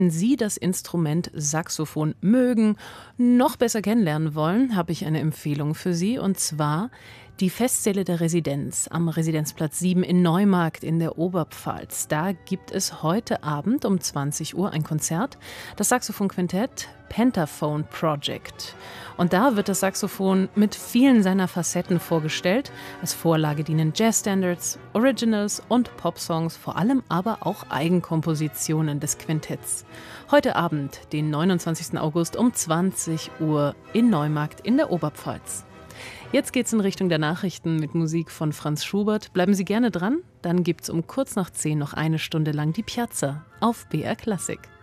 Wenn Sie das Instrument Saxophon mögen, noch besser kennenlernen wollen, habe ich eine Empfehlung für Sie, und zwar die Festsäle der Residenz am Residenzplatz 7 in Neumarkt in der Oberpfalz. Da gibt es heute Abend um 20 Uhr ein Konzert, das Saxophonquintett Pentaphone Project. Und da wird das Saxophon mit vielen seiner Facetten vorgestellt. Als Vorlage dienen Jazzstandards, Originals und Popsongs, vor allem aber auch Eigenkompositionen des Quintetts. Heute Abend, den 29. August um 20 Uhr in Neumarkt in der Oberpfalz. Jetzt geht's in Richtung der Nachrichten mit Musik von Franz Schubert. Bleiben Sie gerne dran, dann gibt's um kurz nach 10 noch eine Stunde lang die Piazza auf BR Klassik.